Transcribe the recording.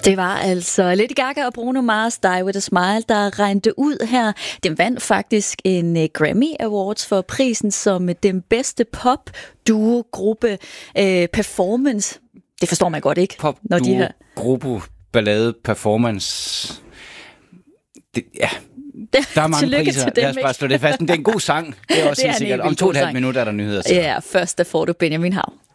Det var altså Lady Gaga og Bruno Mars, Die With A Smile, der regnede ud her. Den vandt faktisk en Grammy Awards for prisen som den bedste pop-duo-gruppe performance. Det forstår man godt ikke. Pop-duo-gruppe, ballade, performance. Ja, der er mange priser. Lad os bare slå det fast. Det er en god sang. Det er også helt sikkert. Om 2,5 minutter er der nyheder. Ja, først der får du Benjamin Hav.